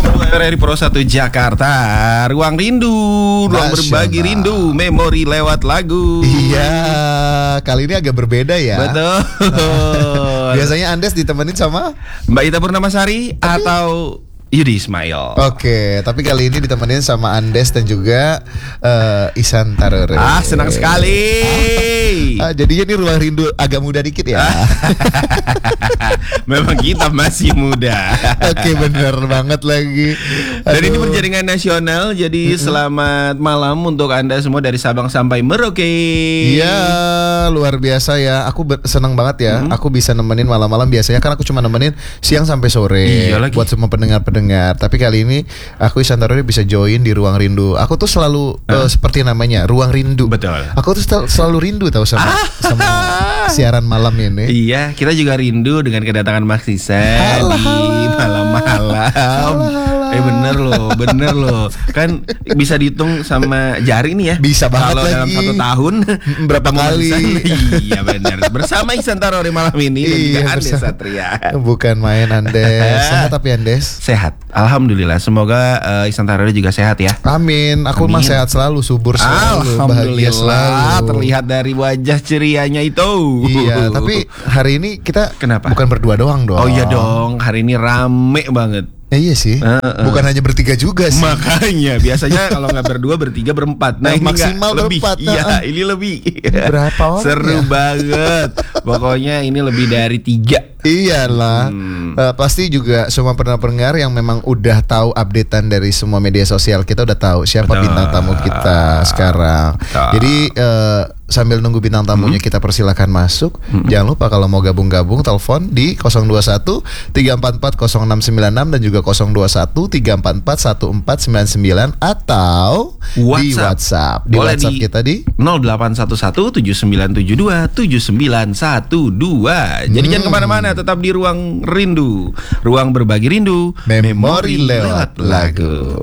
RRI Pro 1 Jakarta, Ruang Rindu, ruang berbagi rindu, memori lewat lagu. Iya, kali ini agak berbeda ya. Betul. Biasanya Andes ditemenin sama Mbak Ita Purnamasari atau Yudi Ismail. Oke, tapi kali ini ditemenin sama Andes dan juga Ihsan Tarore. Senang sekali. Jadinya ini ruang rindu agak muda dikit ya. Memang kita masih muda. Oke, bener banget lagi. Dan ini berjaringan nasional. Jadi selamat malam untuk Anda semua dari Sabang sampai Merauke. Iya, luar biasa ya. Aku senang banget ya. Aku bisa nemenin malam-malam. Biasanya kan aku cuma nemenin siang sampai sore. Iya lagi. Buat semua pendengar-pendengar. Tapi kali ini aku Ihsan Tarore bisa join di Ruang Rindu. Aku tuh selalu seperti namanya, Ruang Rindu. Betul. Aku tuh selalu rindu tahu sama siaran malam ini. Iya, kita juga rindu dengan kedatangan Mas Ihsan di malam-malam. Bener loh. Kan bisa dihitung sama jari nih ya. Bisa banget kalau lagi. dalam 1 tahun berapa kali? Iya benar. Bersama Ihsan Tarore malam ini dan juga Andes Satria. Bukan main Andes. Sehat tapi Andes? Sehat, alhamdulillah. Semoga Ihsan Tarore juga sehat ya. Amin. Aku mah sehat selalu, subur selalu, bahagia selalu. Terlihat dari wajah cerianya itu. Iya, tapi hari ini kita Kenapa? bukan berdua doang dong. Oh iya dong, hari ini rame banget. Iya sih. Bukan hanya bertiga juga sih. Makanya biasanya kalau nggak berdua, bertiga, berempat. Nah, ini maksimal lebih. berempat. Iya, ini lebih. Berapa orang? Seru banget. Pokoknya ini lebih dari 3. Iyalah. Pasti juga semua pendengar yang memang udah tahu updatean dari semua media sosial kita udah tahu siapa bintang tamu kita sekarang. Jadi sambil nunggu bintang tamunya kita persilakan masuk. Jangan lupa kalau mau gabung-gabung telepon di 021 344 0696 dan juga 021 344 1499 atau di WhatsApp. Di boleh WhatsApp kita di 0811 7972 7912. Jadi jangan kemana-mana, tetap di Ruang Rindu, ruang berbagi rindu, memori lewat lagu.